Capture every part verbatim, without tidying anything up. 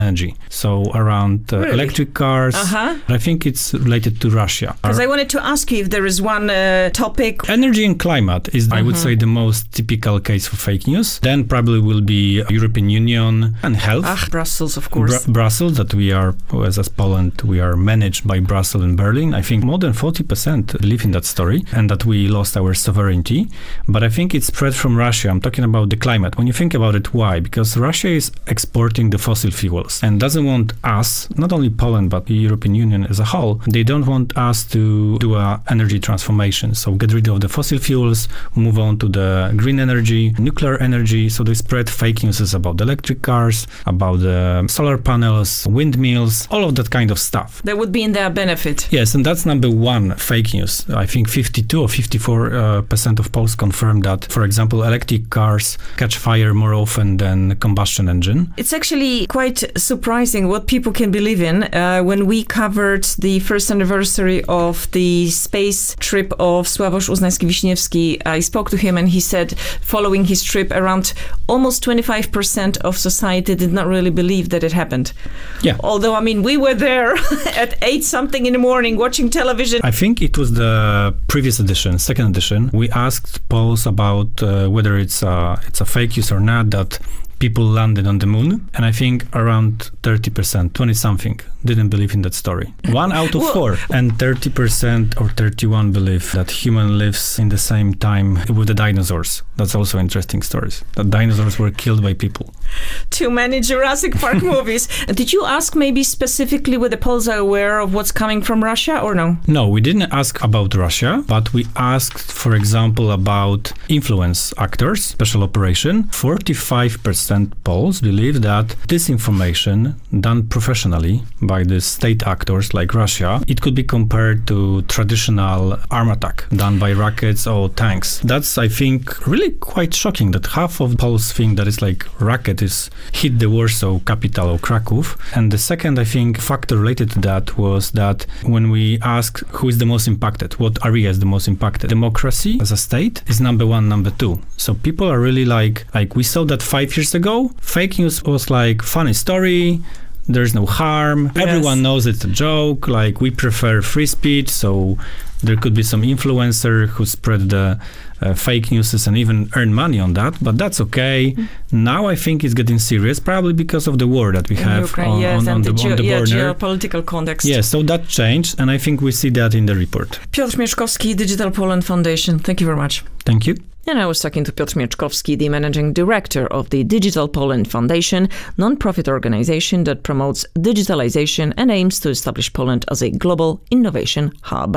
energy. So around uh, really? electric cars, uh-huh. I think it's related to Russia. Because I wanted to ask you if there is one uh, topic. Energy and climate is, mm-hmm. I would say, the most typical case for fake news. Then probably will be European Union and health. Ah, Brussels, of course. Br- Brussels, that we are, as, as Poland, we are managed by Brussels and Berlin. I think more than forty percent believe in that story and that we lost our sovereignty. But I think it's spread from Russia. I'm talking about the climate. When you think about it, why? Because Russia is exporting the fossil fuels and doesn't want us, not only Poland, but the European Union as a whole, they don't want us to do a energy transformation. So get rid of the fossil fuels, move on to the green energy, nuclear energy. So they spread fake news about the electric cars, about the solar panels, windmills, all of that kind of stuff. That would be in their benefit. Yes, and that's number one fake news. I think fifty-two or fifty-four uh, percent of Poles confirm that, for example, electric cars catch fire more often than combustion engine. It's actually quite surprising what people can believe in. Uh, when we covered the first anniversary of the space trip of Sławosz Uznański-Wiśniewski, I spoke to him and he said, following his trip, around almost twenty-five percent of society did not really believe that it happened. Yeah. Although, I mean, we were there at eight something in the morning watching television. I think it was the previous edition, second edition. We asked Poles about uh, whether it's a, it's a fake news or not that people landed on the moon, and I think around thirty percent, twenty something, didn't believe in that story. One out of four. And thirty percent or thirty-one believe that human lives in the same time with the dinosaurs. That's also interesting stories. That dinosaurs were killed by people. Too many Jurassic Park movies. Did you ask maybe specifically whether Poles are aware of what's coming from Russia or no? No, we didn't ask about Russia, but we asked, for example, about influence actors, special operation. forty-five percent Poles believe that this information done professionally by the state actors like Russia, it could be compared to traditional arm attack done by rockets or tanks. That's, I think, really quite shocking that half of Poles think that it's like rocket is hit the Warsaw capital or Kraków. And the second, I think, factor related to that was that when we asked who is the most impacted, what area is the most impacted, democracy as a state is number one, number two. So people are really like, like we saw that five years ago, fake news was like funny story, there's no harm, yes. Everyone knows it's a joke, like we prefer free speech, so there could be some influencer who spread the uh, fake news and even earn money on that, but that's okay. Mm. Now I think it's getting serious, probably because of the war that we in have Ukraine, on, yes, on, on, and the, the, on the yeah, border. Geopolitical context. Yes, so that changed, and I think we see that in the report. Piotr Mieczkowski, Digital Poland Foundation, thank you very much. Thank you. And I was talking to Piotr Mieczkowski, the managing director of the Digital Poland Foundation, non-profit organization that promotes digitalization and aims to establish Poland as a global innovation hub.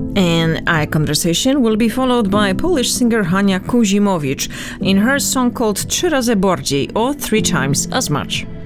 And our conversation will be followed by Polish singer Hania Kuzimowicz in her song called Trzy razy bardziej, or Three Times as Much.